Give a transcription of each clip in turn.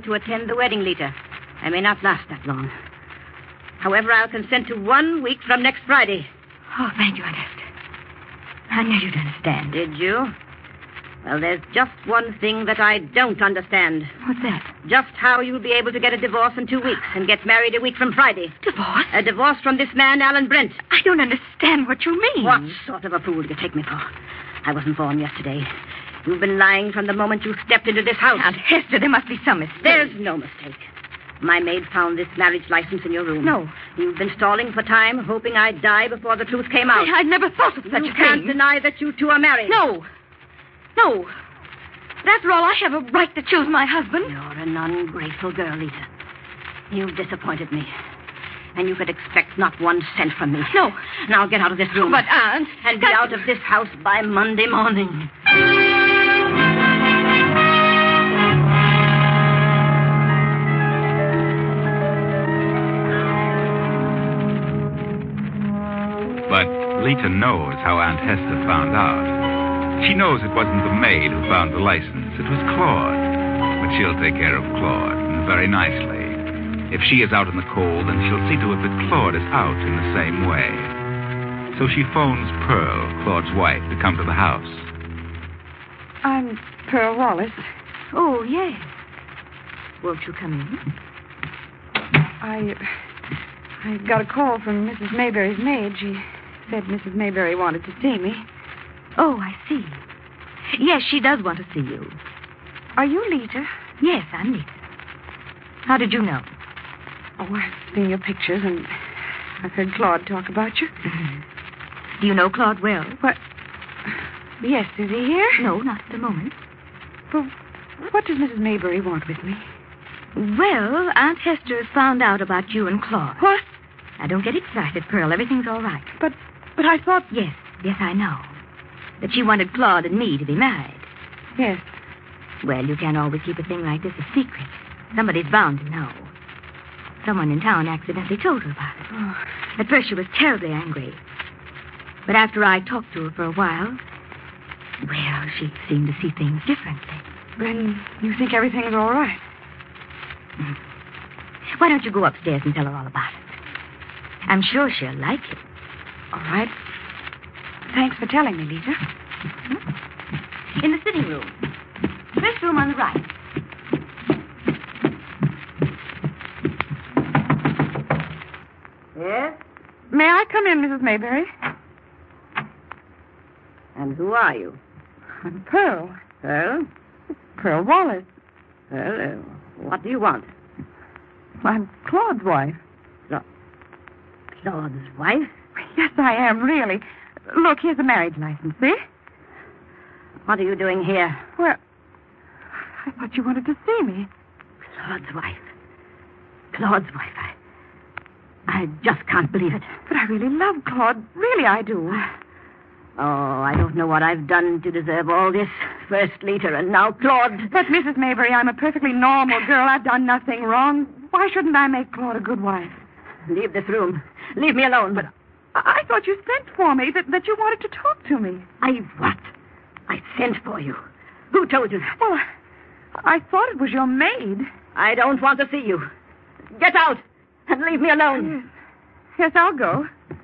to attend the wedding, Lita. I may not last that long. However, I'll consent to 1 week from next Friday. Oh, thank you, Aunt Hester. I knew you'd understand. Did you? Well, there's just one thing that I don't understand. What's that? Just how you'll be able to get a divorce in 2 weeks and get married a week from Friday. Divorce? A divorce from this man, Alan Brent. I don't understand what you mean. What sort of a fool do you take me for? I wasn't born yesterday. You've been lying from the moment you stepped into this house. Aunt Hester, there must be some mistake. There's no mistake. My maid found this marriage license in your room. No. You've been stalling for time, hoping I'd die before the truth came out. I'd never thought of such a thing. You can't deny that you two are married. No. No. But after all, I have a right to choose my husband. You're an ungrateful girl, Lita. You've disappointed me. And you could expect not 1 cent from me. No. Now get out of this room. But, Aunt... And be out of this house by Monday morning. But Lita knows how Aunt Hester found out. She knows it wasn't the maid who found the license. It was Claude. But she'll take care of Claude, and very nicely. If she is out in the cold, then she'll see to it that Claude is out in the same way. So she phones Pearl, Claude's wife, to come to the house. I'm Pearl Wallace. Oh, yes. Won't you come in? I got a call from Mrs. Mayberry's maid. She said Mrs. Mayberry wanted to see me. Oh, I see. Yes, she does want to see you. Are you Lita? Yes, I'm Lita. How did you know? Oh, I've seen your pictures, and I've heard Claude talk about you. Mm-hmm. Do you know Claude well? What? Yes, is he here? No, not at the moment. Well, what does Mrs. Mayberry want with me? Well, Aunt Hester has found out about you and Claude. What? Now, don't get excited, Pearl. Everything's all right. But I thought... Yes, I know. That she wanted Claude and me to be married. Yes. Well, you can't always keep a thing like this a secret. Somebody's bound to know. Someone in town accidentally told her about it. Oh. At first, she was terribly angry. But after I talked to her for a while, well, she seemed to see things differently. Then you think everything's all right? Why don't you go upstairs and tell her all about it? I'm sure she'll like it. All right. Thanks for telling me, Lisa. In the sitting room. First room on the right. Yes? May I come in, Mrs. Mayberry? And who are you? I'm Pearl. Pearl? Pearl Wallace. Pearl, what do you want? I'm Claude's wife. Claude's wife? Yes, I am, really. Look, here's a marriage license, see? What are you doing here? Well, I thought you wanted to see me. Claude's wife. Claude's wife. I just can't believe it. But I really love Claude. Really, I do. Oh, I don't know what I've done to deserve all this. First Lita and now Claude. But, Mrs. Mayberry, I'm a perfectly normal girl. I've done nothing wrong. Why shouldn't I make Claude a good wife? Leave this room. Leave me alone. But I thought you sent for me, that you wanted to talk to me. I what? I sent for you. Who told you that? Well, I thought it was your maid. I don't want to see you. Get out and leave me alone. Yes, I'll go.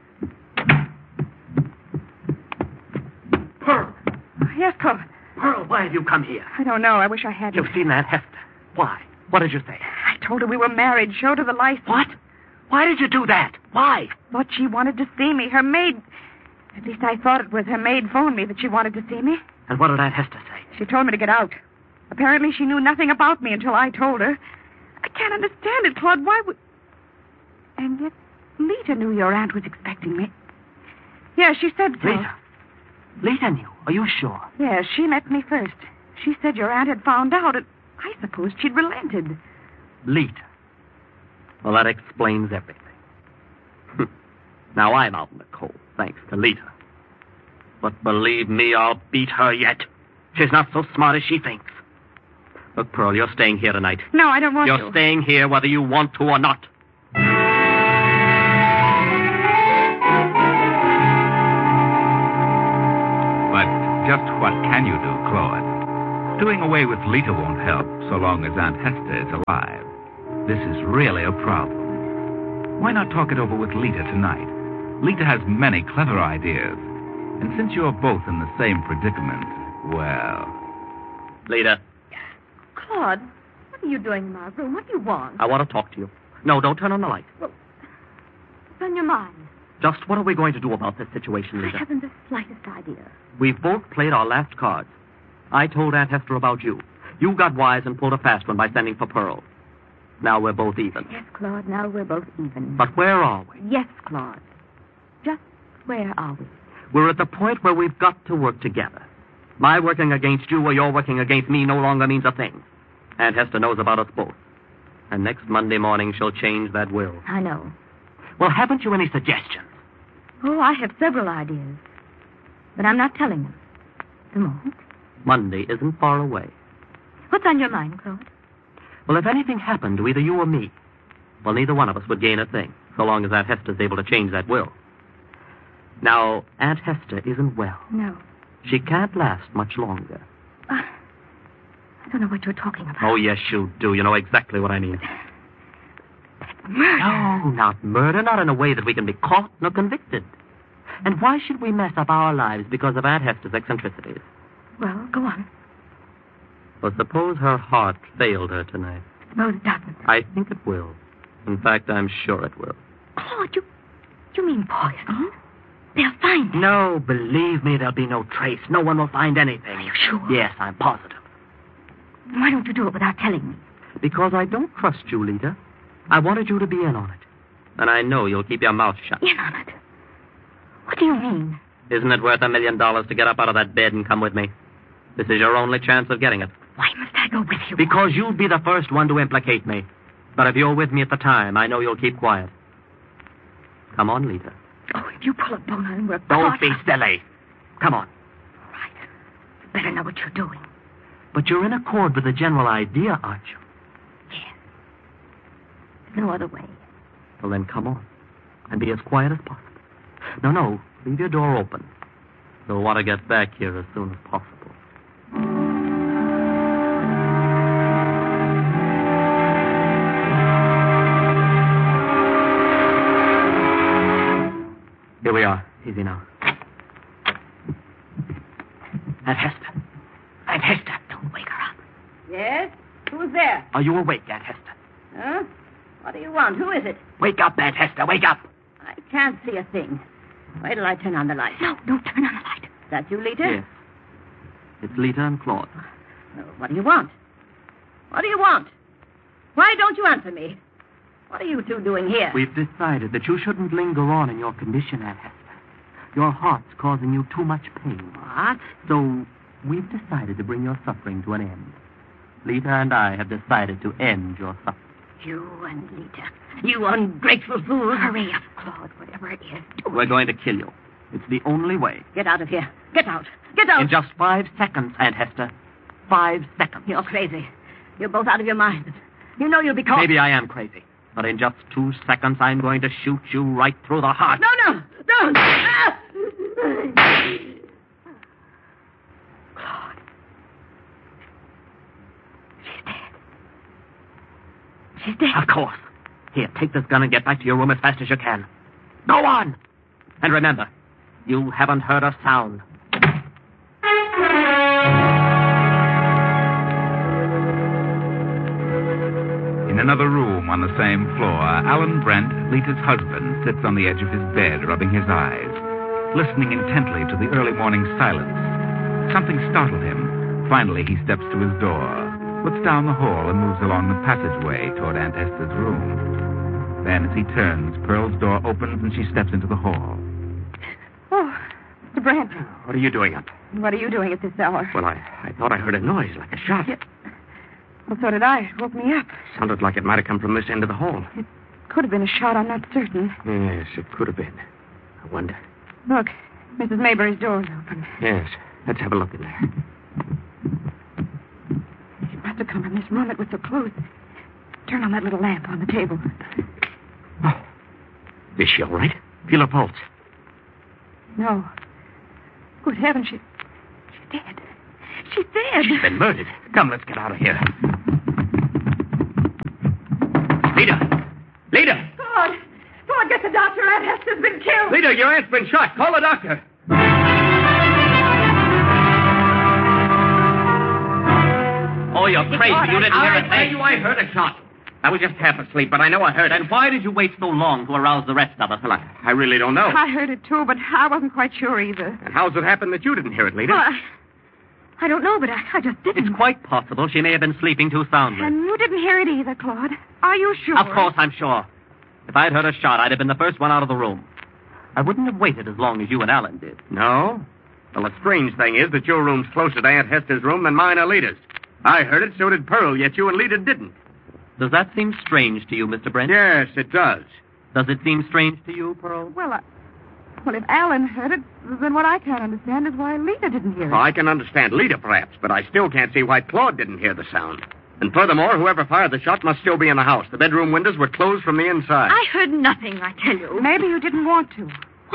Pearl. Yes, Claude. Pearl, why have you come here? I don't know. I wish I hadn't. You've seen Aunt Hester. Why? What did you say? I told her we were married. Showed her the license. What? Why did you do that? Why? Thought she wanted to see me. Her maid... At least I thought it was her maid phoned me that she wanted to see me. And what did Aunt Hester say? She told me to get out. Apparently she knew nothing about me until I told her. I can't understand it, Claude. Why would... And yet Lita knew your aunt was expecting me. Yeah, she said so. Lita? Lita knew? Are you sure? Yeah, she met me first. She said your aunt had found out, and I supposed she'd relented. Lita. Well, that explains everything. Now I'm out in the cold, thanks to Lita. But believe me, I'll beat her yet. She's not so smart as she thinks. Look, Pearl, you're staying here tonight. No, I don't want to. You're staying here whether you want to or not. But just what can you do, Claude? Doing away with Lita won't help so long as Aunt Hester is alive. This is really a problem. Why not talk it over with Lita tonight? Lita has many clever ideas. And since you're both in the same predicament, well... Lita, Claude, what are you doing in my room? What do you want? I want to talk to you. No, don't turn on the light. What's on your mind? Just what are we going to do about this situation, I Lita? haven't the slightest idea. We've both played our last cards. I told Aunt Hester about you. You got wise and pulled a fast one by sending for Pearl. Now we're both even. Yes, Claude, now we're both even. But where are we? Yes, Claude. Just where are we? We're at the point where we've got to work together. My working against you or your working against me no longer means a thing. Aunt Hester knows about us both. And next Monday morning she'll change that will. I know. Well, haven't you any suggestions? Oh, I have several ideas. But I'm not telling them. The moment. Monday isn't far away. What's on your mind, Claude? Well, if anything happened to either you or me, well, neither one of us would gain a thing, so long as Aunt Hester's able to change that will. Now, Aunt Hester isn't well. No. She can't last much longer. I don't know what you're talking about. Oh, yes, you do. You know exactly what I mean. Murder. No, not murder, not in a way that we can be caught nor convicted. And why should we mess up our lives because of Aunt Hester's eccentricities? Well, go on. Well, suppose her heart failed her tonight. Suppose it doesn't. I think it will. In fact, I'm sure it will. Claude, you mean poison? They'll find it. No, believe me, there'll be no trace. No one will find anything. Are you sure? Yes, I'm positive. Why don't you do it without telling me? Because I don't trust you, Lita. I wanted you to be in on it. And I know you'll keep your mouth shut. In on it? What do you mean? Isn't it worth $1 million to get up out of that bed and come with me? This is your only chance of getting it. Why must I go with you? Because you'll be the first one to implicate me. But if you're with me at the time, I know you'll keep quiet. Come on, Lita. Oh, if you pull a boner and we're Don't caught... be silly. Come on. All right. You better know what you're doing. But you're in accord with the general idea, aren't you? Yes. There's no other way. Well, then come on. And be as quiet as possible. No. Leave your door open. You'll want to get back here as soon as possible. Here we are. Easy now. Aunt Hester. Aunt Hester. Don't wake her up. Yes? Who's there? Are you awake, Aunt Hester? Huh? What do you want? Who is it? Wake up, Aunt Hester. Wake up. I can't see a thing. Wait till I turn on the light. No, don't turn on the light. That you, Lita? Yes. It's Lita and Claude. What do you want? What do you want? Why don't you answer me? What are you two doing here? We've decided that you shouldn't linger on in your condition, Aunt Hester. Your heart's causing you too much pain. What? So we've decided to bring your suffering to an end. Lita and I have decided to end your suffering. You and Lita. You ungrateful fool. Hurry up, Claude, whatever it is. Do We're going to kill you. It's the only way. Get out of here. Get out. Get out. In just 5 seconds, Aunt Hester. 5 seconds. You're crazy. You're both out of your minds. You know you'll be caught. Maybe I am crazy. But in just 2 seconds, I'm going to shoot you right through the heart. No. Don't. Ah! Claude. She's dead. She's dead. Of course. Here, take this gun and get back to your room as fast as you can. Go on! And remember, you haven't heard a sound. In another room on the same floor, Alan Brent, Lita's husband, sits on the edge of his bed, rubbing his eyes, listening intently to the early morning silence. Something startled him. Finally, he steps to his door, looks down the hall, and moves along the passageway toward Aunt Hester's room. Then, as he turns, Pearl's door opens and she steps into the hall. Oh, Mr. Brent. What are you doing up? What are you doing at this hour? Well, I thought I heard a noise like a shot. Well, so did I. It woke me up. Sounded like it might have come from this end of the hall. Could have been a shot, I'm not certain. Yes, it could have been. I wonder. Look, Mrs. Maybury's door's open. Yes, let's have a look in there. She must have come from this room. It was so close. Turn on that little lamp on the table. Oh, is she all right? Feel her pulse. No. Good heavens, she's dead. She's dead. She's been murdered. Come, let's get out of here. Lita! Claude, get the doctor. Aunt Hester's been killed. Lita, your aunt's been shot. Call the doctor. Oh, you're crazy. You didn't hear a thing. I heard a shot. I was just half asleep, but I know I heard it. And why did you wait so long to arouse the rest of us? Well, I really don't know. I heard it, too, but I wasn't quite sure either. And how's it happen that you didn't hear it, Lita? Well, I don't know, but I just didn't. It's quite possible she may have been sleeping too soundly. And you didn't hear it either, Claude. Are you sure? Of course I'm sure. If I'd heard a shot, I'd have been the first one out of the room. I wouldn't have waited as long as you and Alan did. No? Well, the strange thing is that your room's closer to Aunt Hester's room than mine or Lita's. I heard it, so did Pearl, yet you and Lita didn't. Does that seem strange to you, Mr. Brent? Yes, it does. Does it seem strange to you, Pearl? Well, if Alan heard it, then what I can't understand is why Lita didn't hear it. Well, I can understand Lita, perhaps, but I still can't see why Claude didn't hear the sound. And furthermore, whoever fired the shot must still be in the house. The bedroom windows were closed from the inside. I heard nothing, I tell you. Maybe you didn't want to.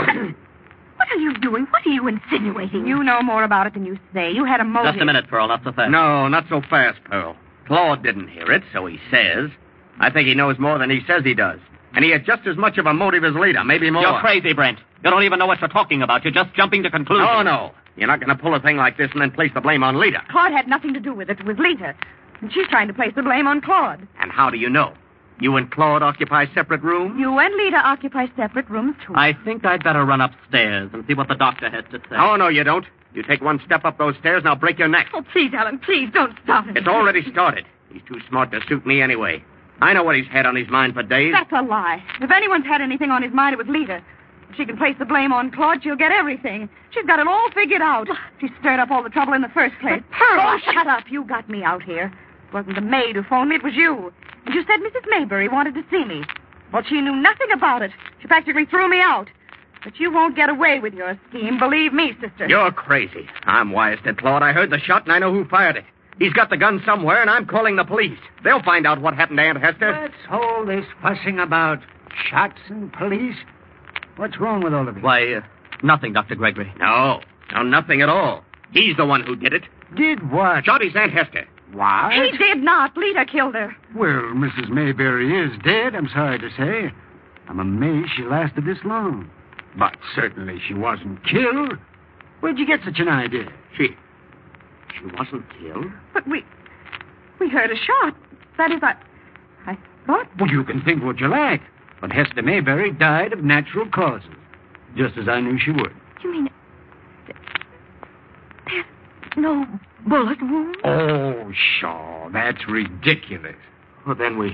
What are you doing? What are you insinuating? You know more about it than you say. You had a motive. Just a minute, Pearl, not so fast. No, not so fast, Pearl. Claude didn't hear it, so he says. I think he knows more than he says he does. And he had just as much of a motive as Lita, maybe more. You're crazy, Brent. You don't even know what you're talking about. You're just jumping to conclusions. Oh, no. You're not going to pull a thing like this and then place the blame on Lita. Claude had nothing to do with it. It was Lita. And she's trying to place the blame on Claude. And how do you know? You and Claude occupy separate rooms? You and Lita occupy separate rooms, too. I think I'd better run upstairs and see what the doctor has to say. Oh, no, you don't. You take one step up those stairs and I'll break your neck. Oh, please, Alan, please, don't stop it. It's already started. He's too smart to suit me anyway. I know what he's had on his mind for days. That's a lie. If anyone's had anything on his mind, it was Lita. If she can place the blame on Claude, she'll get everything. She's got it all figured out. She stirred up all the trouble in the first place. Pearl, Oh, shut up. You got me out here. It wasn't the maid who phoned me, it was you. And you said Mrs. Maybury wanted to see me. Well, she knew nothing about it. She practically threw me out. But you won't get away with your scheme, believe me, sister. You're crazy. I'm wise to Claude. I heard the shot and I know who fired it. He's got the gun somewhere, and I'm calling the police. They'll find out what happened to Aunt Hester. What's all this fussing about? Shots and police? What's wrong with all of it? Why, nothing, Dr. Gregory. No, nothing at all. He's the one who did it. Did what? Shot his Aunt Hester. What? He did not. Lita killed her. Well, Mrs. Mayberry is dead, I'm sorry to say. I'm amazed she lasted this long. But certainly she wasn't killed. Where'd you get such an idea? She wasn't killed? But we heard a shot. That is, I thought... Well, you can think what you like. But Hester Mayberry died of natural causes. Just as I knew she would. You mean... There's no bullet wound? Oh, Shaw, that's ridiculous. Well, then we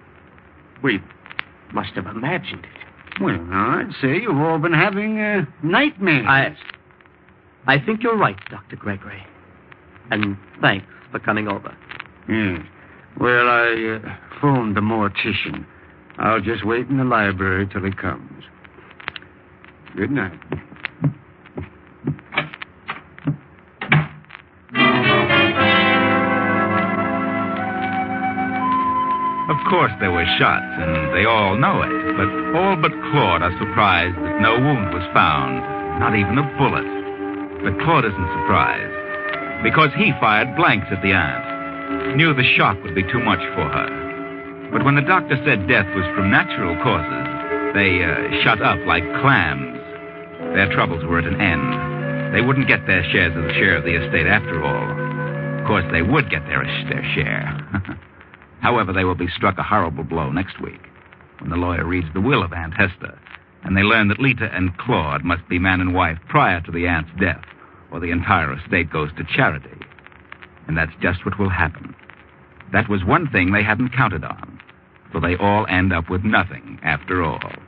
must have imagined it. Well, now, I'd say you've all been having nightmares. I think you're right, Dr. Gregory. And thanks for coming over. Yes. Well, I phoned the mortician. I'll just wait in the library till he comes. Good night. Of course there were shots, and they all know it. But all but Claude are surprised that no wound was found, not even a bullet. But Claude isn't surprised, because he fired blanks at the aunt. Knew the shock would be too much for her. But when the doctor said death was from natural causes, they shut up like clams. Their troubles were at an end. They wouldn't get their shares of the share of the estate after all. Of course, they would get their share. However, they will be struck a horrible blow next week when the lawyer reads the will of Aunt Hester, and they learn that Lita and Claude must be man and wife prior to the aunt's death, or the entire estate goes to charity. And that's just what will happen. That was one thing they hadn't counted on, so they all end up with nothing after all.